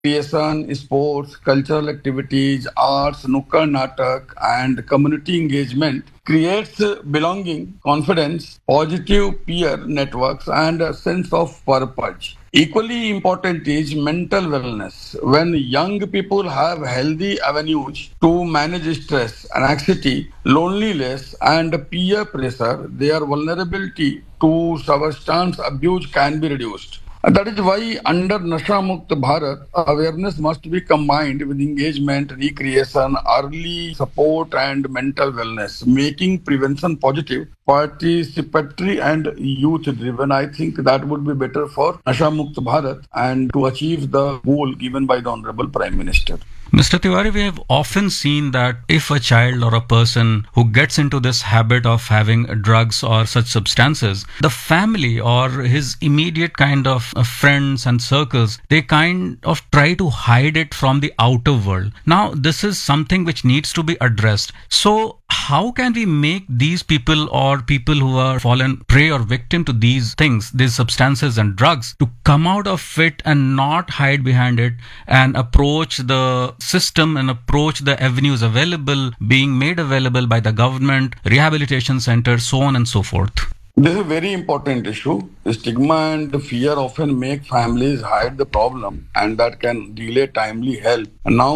Recreation, sports, cultural activities, arts, nukkad natak, and community engagement creates belonging, confidence, positive peer networks, and a sense of purpose. Equally important is mental wellness. When young people have healthy avenues to manage stress, anxiety, loneliness, and peer pressure, their vulnerability to substance abuse can be reduced. And that is why under Nasha Mukt Bharat, awareness must be combined with engagement, recreation, early support and mental wellness, making prevention positive, participatory and youth driven. I think that would be better for Nasha Mukt Bharat and to achieve the goal given by the Honorable Prime Minister. Mr. Tiwari, we have often seen that if a child or a person who gets into this habit of having drugs or such substances, the family or his immediate kind of friends and circles, they kind of try to hide it from the outer world. Now, this is something which needs to be addressed. So, how can we make these people or people who are fallen prey or victim to these things, these substances and drugs, to come out of it and not hide behind it and approach the system and approach the avenues available, being made available by the government, rehabilitation centers, so on and so forth? This is a very important issue. Stigma and fear often make families hide the problem, and that can delay timely help. Now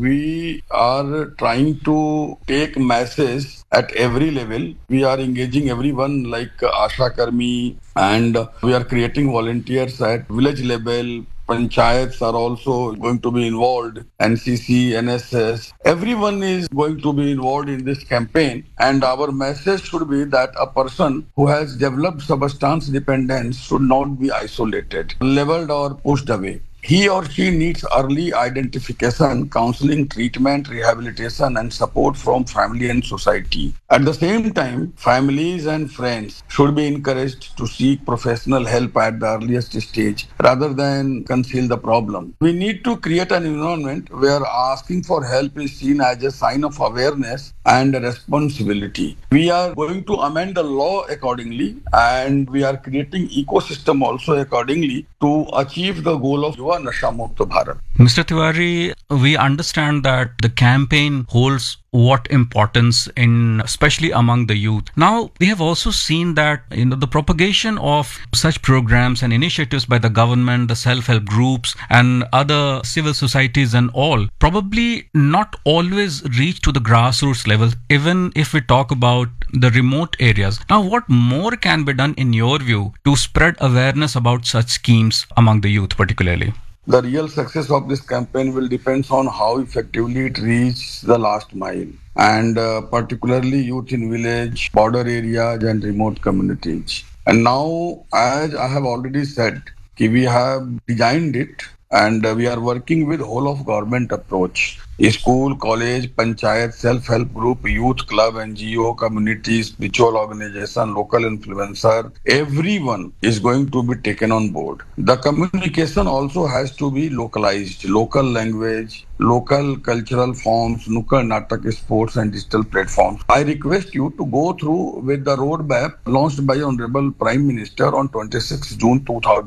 we are trying to take message at every level. We are engaging everyone like Asha Karmi, and we are creating volunteers at village level. Panchayats are also going to be involved, NCC, NSS. Everyone is going to be involved in this campaign. And our message should be that a person who has developed substance dependence should not be isolated, leveled, or pushed away. He or she needs early identification, counseling, treatment, rehabilitation, and support from family and society. At the same time, families and friends should be encouraged to seek professional help at the earliest stage rather than conceal the problem. We need to create an environment where asking for help is seen as a sign of awareness and responsibility. We are going to amend the law accordingly, and we are creating ecosystem also accordingly to achieve the goal of Yuva Nasha Mukta Bharat. Mr. Tiwari, we understand that the campaign holds what importance in especially among the youth. Now, we have also seen that the propagation of such programs and initiatives by the government, the self-help groups and other civil societies and all probably not always reach to the grassroots level, even if we talk about the remote areas. Now, what more can be done in your view to spread awareness about such schemes among the youth particularly? The real success of this campaign will depend on how effectively it reaches the last mile, and particularly youth in village, border areas and remote communities. And now, as I have already said, we have designed it, and we are working with whole of government approach. School, college, panchayat, self-help group, youth club, NGO, community, spiritual organization, local influencer, everyone is going to be taken on board. The communication also has to be localized, local language, local cultural forms, nukkad natak, sports and digital platforms. I request you to go through with the roadmap launched by Honorable Prime Minister on 26 June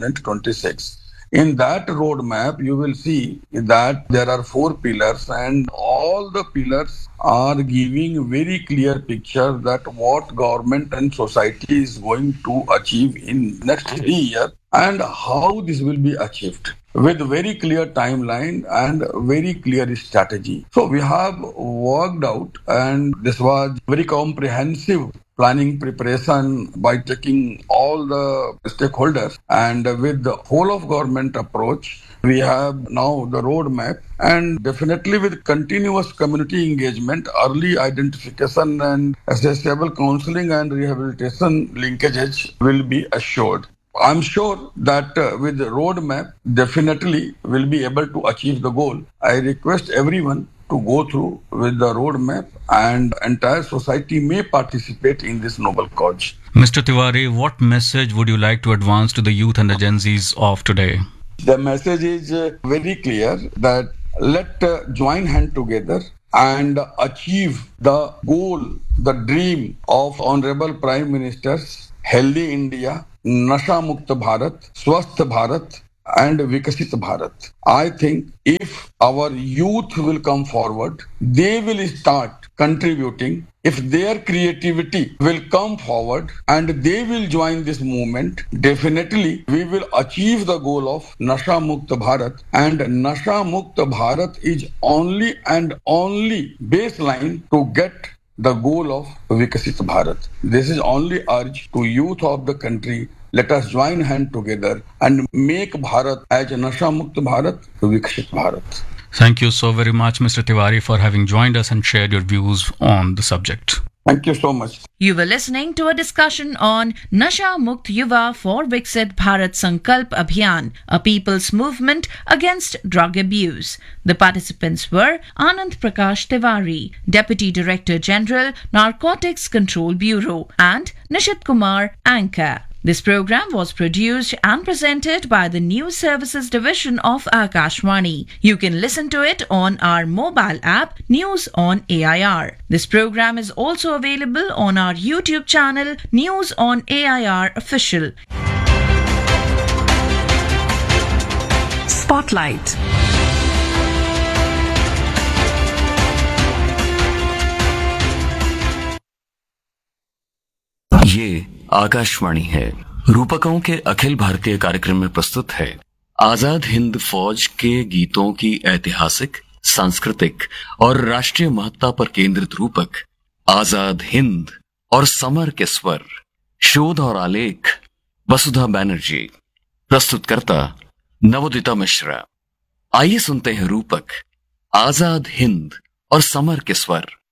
2026. In that roadmap, you will see that there are 4 pillars, and all the pillars are giving very clear picture that what government and society is going to achieve in next 3 years and how this will be achieved with very clear timeline and very clear strategy. So we have worked out, and this was very comprehensive planning preparation by taking all the stakeholders, and with the whole of government approach, we have now the roadmap, and definitely with continuous community engagement, early identification and accessible counseling and rehabilitation linkages will be assured. I'm sure that with the roadmap, definitely will be able to achieve the goal. I request everyone to go through with the roadmap, and entire society may participate in this noble cause. Mr. Tiwari, what message would you like to advance to the youth and the Gen Zs of today? The message is very clear that let join hand together and achieve the goal, the dream of Honorable Prime Minister's Healthy India, Nasha Mukta Bharat, Swasth Bharat, and Vikasit Bharat. I think if our youth will come forward, they will start contributing. If their creativity will come forward and they will join this movement, definitely we will achieve the goal of Nasha Mukta Bharat. And Nasha Mukta Bharat is only and only baseline to get the goal of Vikasit Bharat. This is only urge to youth of the country. Let us join hand together and make Bharat as Nasha Mukta Bharat to Viksit Bharat. Thank you so very much, Mr. Tiwari, for having joined us and shared your views on the subject. Thank you so much. You were listening to a discussion on Nasha Mukt Yuva for Viksit Bharat Sankalp Abhiyan, a people's movement against drug abuse. The participants were Anand Prakash Tiwari, Deputy Director General, Narcotics Control Bureau, and Nishit Kumar, Anchor. This program was produced and presented by the News Services Division of Akashvani. You can listen to it on our mobile app, News on AIR. This program is also available on our YouTube channel, News on AIR Official. Spotlight. ये आकाशवाणी है। रूपकों के अखिल भारतीय कार्यक्रम में प्रस्तुत है आजाद हिंद फौज के गीतों की ऐतिहासिक, सांस्कृतिक और राष्ट्रीय महत्ता पर केंद्रित रूपक आजाद हिंद और समर के स्वर। शोध और आलेख वसुधा बैनर्जी। प्रस्तुतकर्ता नवोदिता मिश्रा। आइए सुनते हैं रूपक आजाद हिंद और समर के स्वर।